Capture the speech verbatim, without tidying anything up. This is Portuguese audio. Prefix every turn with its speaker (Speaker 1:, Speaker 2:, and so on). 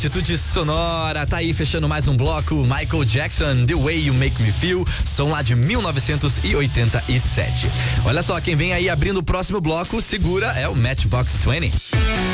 Speaker 1: Atitude sonora, tá aí fechando mais um bloco. Michael Jackson, The Way You Make Me Feel, som lá de mil novecentos e oitenta e sete. Olha só, quem vem aí abrindo o próximo bloco, segura, é o Matchbox vinte.